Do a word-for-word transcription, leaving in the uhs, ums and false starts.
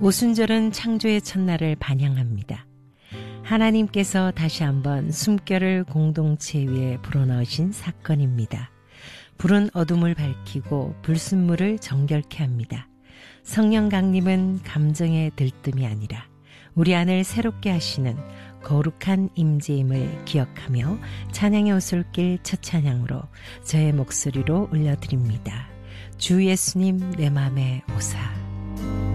오순절은 창조의 첫날을 반향합니다. 하나님께서 다시 한번 숨결을 공동체 위에 불어넣으신 사건입니다. 불은 어둠을 밝히고 불순물을 정결케 합니다. 성령 강림은 감정의 들뜸이 아니라 우리 안을 새롭게 하시는 거룩한 임재임을 기억하며 찬양의 오솔길 첫 찬양으로 저의 목소리로 올려드립니다. 주 예수님 내 맘에 오사.